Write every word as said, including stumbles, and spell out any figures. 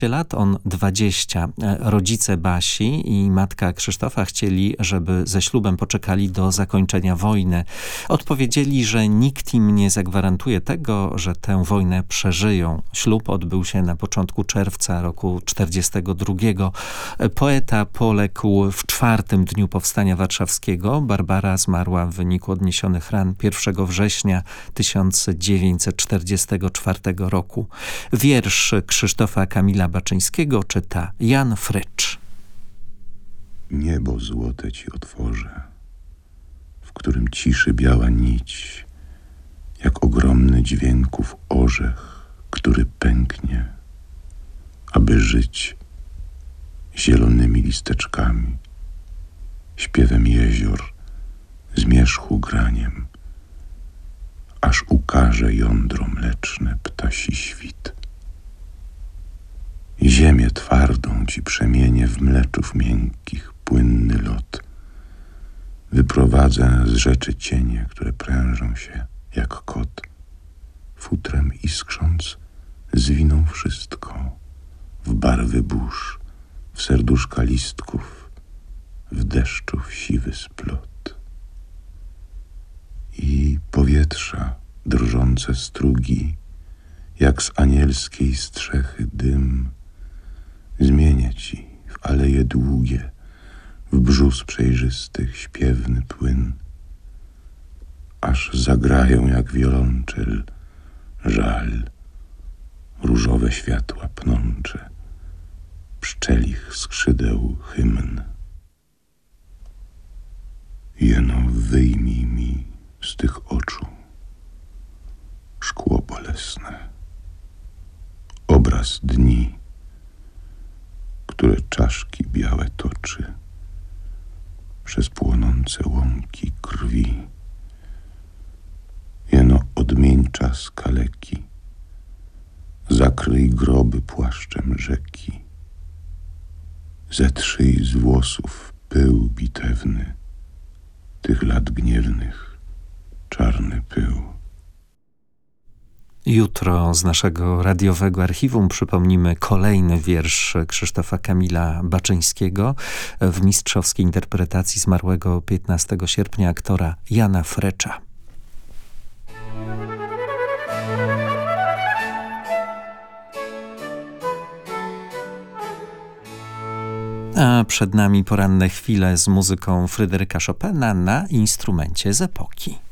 lat, on dwadzieścia. Rodzice Basi i matka Krzysztofa chcieli, żeby ze ślubem poczekali do zakończenia wojny. Odpowiedzieli, że nikt im nie zagwarantuje tego, że tę wojnę przeżyją. Ślub odbył się na początku czerwca roku czterdziestego drugiego. Poeta poległ w czwartym dniu powstania warszawskiego. Barbara zmarła w wyniku odniesionych ran pierwszego września tysiąc dziewięćset czterdziestego czwartego roku. Wiersz Krzysztofa Kamila Baczyńskiego czyta Jan Frycz. Niebo złote ci otworzę, w którym ciszy biała nić, jak ogromny dźwięków orzech, który pęknie, aby żyć zielonymi listeczkami, śpiewem jezior, zmierzchu graniem, aż ukaże jądro mleczne ptasi świt. Ziemię twardą ci przemienię w mleczów miękkich, płynny lot. Wyprowadzę z rzeczy cienie, które prężą się jak kot. Futrem iskrząc, zwiną wszystko w barwy burz, w serduszka listków, w deszczów siwy splot. I powietrza drżące strugi, jak z anielskiej strzechy dym, zmienię ci w aleje długie, w brzus przejrzystych śpiewny płyn, aż zagrają jak wiolonczel żal, różowe światła pnącze, pszczelich skrzydeł hymn. Jeno wyjmij mi z tych oczu szkło bolesne, obraz dni, które czaszki białe toczy przez płonące łąki krwi. Jeno odmień czas kaleki, zakryj groby płaszczem rzeki, zetrzyj z włosów pył bitewny, tych lat gniewnych czarny pył. Jutro z naszego radiowego archiwum przypomnimy kolejny wiersz Krzysztofa Kamila Baczyńskiego w mistrzowskiej interpretacji zmarłego piętnastego sierpnia aktora Jana Frecza. A przed nami poranne chwile z muzyką Fryderyka Chopina na instrumencie z epoki.